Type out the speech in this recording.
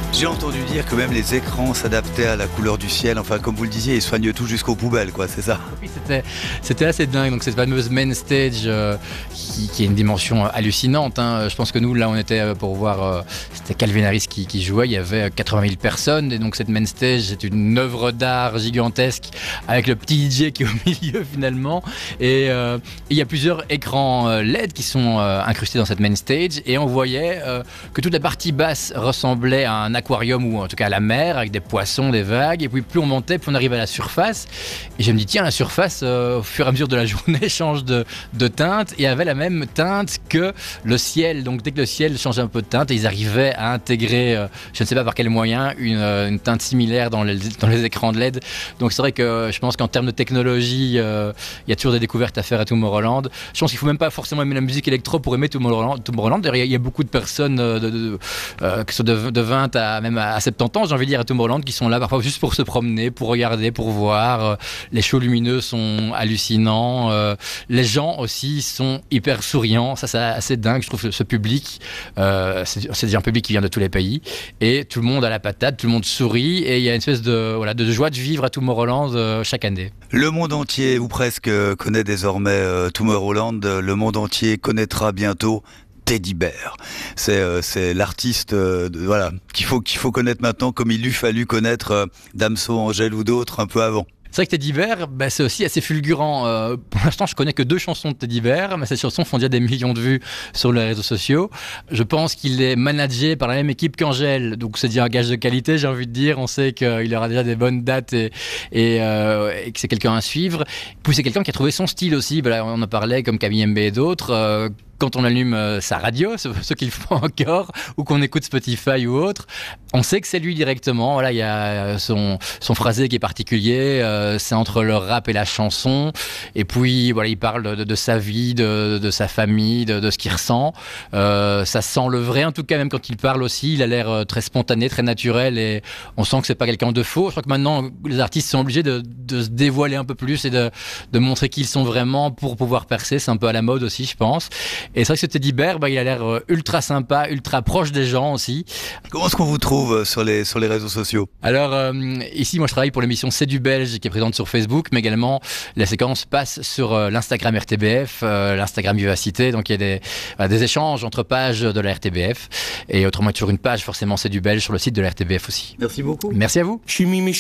J'ai entendu dire que même les écrans s'adaptaient à la couleur du ciel. Enfin, comme vous le disiez, ils soignent tout jusqu'aux poubelles, quoi, c'est ça? Oui, c'était assez dingue. Donc cette fameuse main stage qui est une dimension hallucinante. Je pense que nous, là, on était pour voir, c'était Calvin Harris qui jouait. Il y avait 80 000 personnes. Et donc cette main stage, c'est une œuvre d'art gigantesque avec le petit DJ qui est au milieu finalement. Et il y a plusieurs écrans LED qui sont incrustés dans cette main stage. Et on voyait que toute la partie basse ressemblait à un aquarium ou en tout cas à la mer avec des poissons, des vagues. Et puis plus on montait, plus on arrivait à la surface. Et je me dis, tiens, la surface, au fur et à mesure de la journée, change de teinte et avait la même teinte que le ciel. Donc dès que le ciel changeait un peu de teinte, ils arrivaient à intégrer, je ne sais pas par quel moyen, une teinte similaire dans les écrans de LED. Donc c'est vrai que je pense qu'en termes de technologie, il y a toujours des découvertes à faire à Tomorrowland. Je pense qu'il ne faut même pas forcément aimer la musique électro pour aimer Tomorrowland. D'ailleurs, il y a beaucoup de personnes qui sont de 20 à même à 70 ans, j'ai envie de dire, à Tomorrowland, qui sont là parfois juste pour se promener, pour regarder, pour voir. Les shows lumineux sont hallucinants. Les gens aussi sont hyper souriants. Ça, c'est assez dingue. Je trouve ce public, c'est un public qui vient de tous les pays. Et tout le monde a la patate, tout le monde sourit. Et il y a une espèce de joie de vivre à Tomorrowland chaque année. Le monde entier, ou presque, connaît désormais Tomorrowland. Le monde entier connaîtra bientôt Teddy Bear. C'est l'artiste qu'il faut connaître maintenant, comme il eût fallu connaître Damso, Angèle ou d'autres un peu avant. C'est vrai que Teddy Bear, c'est aussi assez fulgurant. Pour l'instant, je connais que 2 chansons de Teddy Bear, mais ces chansons font déjà des millions de vues sur les réseaux sociaux. Je pense qu'il est managé par la même équipe qu'Angèle, donc c'est déjà un gage de qualité, j'ai envie de dire. On sait qu'il aura déjà des bonnes dates et que c'est quelqu'un à suivre. Puis c'est quelqu'un qui a trouvé son style aussi. Voilà, on en parlait comme Camille MB et d'autres. Quand on allume sa radio, ceux qui le font encore, ou qu'on écoute Spotify ou autre, on sait que c'est lui directement. Voilà, il y a son phrasé qui est particulier, c'est entre le rap et la chanson. Et puis, voilà, il parle de sa vie, de sa famille, de ce qu'il ressent. Ça sent le vrai, en tout cas, même quand il parle aussi, il a l'air très spontané, très naturel, et on sent que c'est pas quelqu'un de faux. Je crois que maintenant, les artistes sont obligés de se dévoiler un peu plus et de montrer qui ils sont vraiment pour pouvoir percer. C'est un peu à la mode aussi, je pense. Et c'est vrai que ce Teddy Bear, il a l'air ultra sympa, ultra proche des gens aussi. Comment est-ce qu'on vous trouve sur les réseaux sociaux? Alors, ici, moi, je travaille pour l'émission C'est du Belge, qui est présente sur Facebook, mais également, la séquence passe sur l'Instagram RTBF, l'Instagram Vivacité. Donc, il y a des échanges entre pages de la RTBF. Et autrement, il y a toujours une page, forcément, C'est du Belge sur le site de la RTBF aussi. Merci beaucoup. Merci à vous.